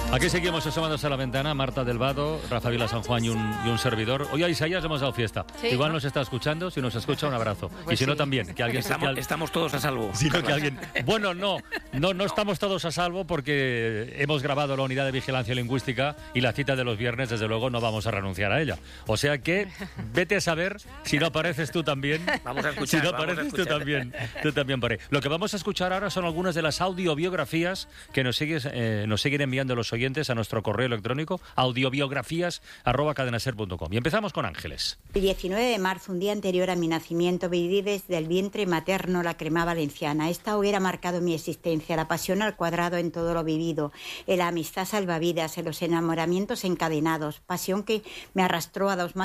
Aquí seguimos asomándose a la ventana, Marta del Vado, Rafa Vila San Juan y un servidor. Hoy a Isaías hemos dado fiesta. Sí, igual nos está escuchando, si nos escucha un abrazo. Pues y si no también, que alguien... Estamos todos a salvo. Sino que alguien... Bueno, no estamos todos a salvo porque hemos grabado la unidad de vigilancia lingüística y la cita de los viernes, desde luego, no vamos a renunciar a ella. O sea que vete a saber si no apareces tú también. Vamos a escuchar. Si no apareces tú también por ahí. Lo que vamos a escuchar ahora son algunas de las audiobiografías que nos siguen enviando los oyentes a nuestro correo electrónico audiobiografías@cadenaser.com. Y empezamos con Ángeles. El 19 de marzo, un día anterior a mi nacimiento, viví desde el vientre materno la crema valenciana. Esta hoguera ha marcado mi existencia, la pasión al cuadrado en todo lo vivido, en la amistad salvavidas, en los enamoramientos encadenados, pasión que me arrastró a 2